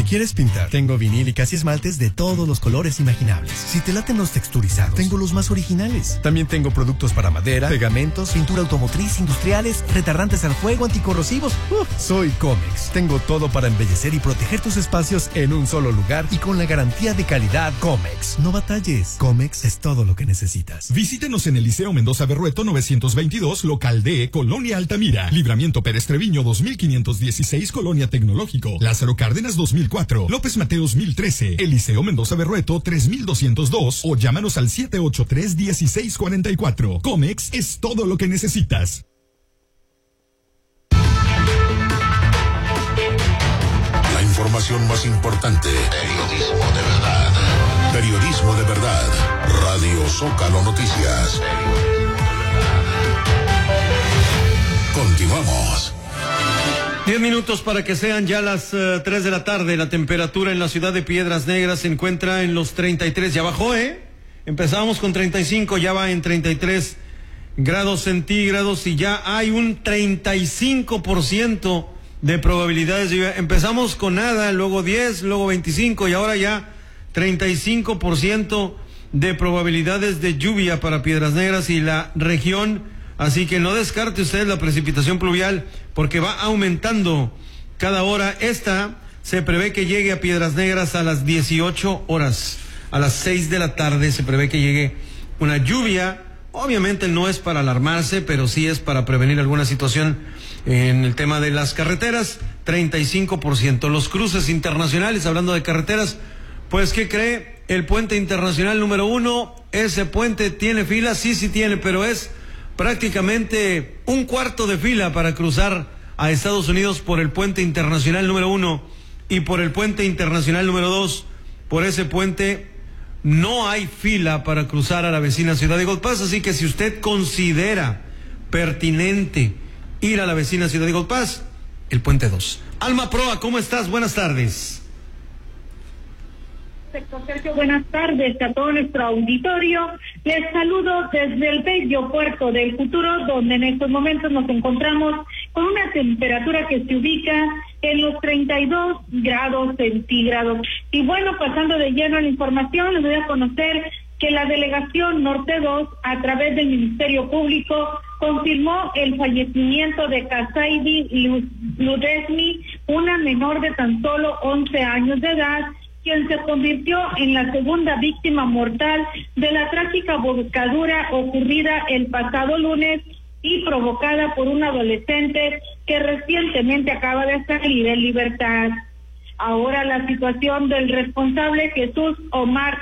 Si quieres pintar, tengo vinílicas y esmaltes de todos los colores imaginables. Si te laten los texturizados, tengo los más originales. También tengo productos para madera, pegamentos, pintura automotriz, industriales, retardantes al fuego, anticorrosivos. Soy Comex. Tengo todo para embellecer y proteger tus espacios en un solo lugar y con la garantía de calidad Comex. No batalles. Comex es todo lo que necesitas. Visítenos en el Liceo Mendoza Berrueto 922, local D, Colonia Altamira. Libramiento Pérez Treviño 2516, Colonia Tecnológico. Lázaro Cárdenas 2004. López Mateos 1013. El Liceo Mendoza Berrueto 3202 o llámanos al 783-1644. Comex es todo lo que necesitas. La información más importante. Periodismo de verdad. Periodismo de verdad. Radio Zócalo Noticias. Continuamos. 10 minutos para que sean ya las 3 de la tarde. La temperatura en la ciudad de Piedras Negras se encuentra en los 33. Ya bajó, Empezábamos con 35, ya va en 33 grados centígrados y ya hay un 35% de probabilidades de lluvia. Empezamos con nada, luego 10, luego 25 y ahora ya 35% de probabilidades de lluvia para Piedras Negras y la región. Así que no descarte usted la precipitación pluvial porque va aumentando cada hora. Esta se prevé que llegue a Piedras Negras a las 18 horas. A las 6 de la tarde se prevé que llegue una lluvia. Obviamente no es para alarmarse, pero sí es para prevenir alguna situación en el tema de las carreteras. 35%. Los cruces internacionales, hablando de carreteras, pues ¿qué cree? El puente internacional número 1, ese puente tiene fila, sí tiene, pero es prácticamente un cuarto de fila para cruzar a Estados Unidos por el puente internacional número 1 y por el puente internacional número 2. Por ese puente no hay fila para cruzar a la vecina ciudad de Eagle Pass, así que si usted considera pertinente ir a la vecina ciudad de Eagle Pass, el puente 2. Alma Proa, ¿cómo estás? Buenas tardes. Sergio, buenas tardes a todo nuestro auditorio. Les saludo desde el bello puerto del futuro, donde en estos momentos nos encontramos con una temperatura que se ubica en los 32 grados centígrados. Y bueno, pasando de lleno a la información, les voy a conocer que la Delegación Norte 2, a través del Ministerio Público, confirmó el fallecimiento de Kasaidi Ludesmi, una menor de tan solo 11 años de edad, quien se convirtió en la segunda víctima mortal de la trágica volcadura ocurrida el pasado lunes y provocada por un adolescente que recientemente acaba de salir en libertad. Ahora la situación del responsable Jesús Omar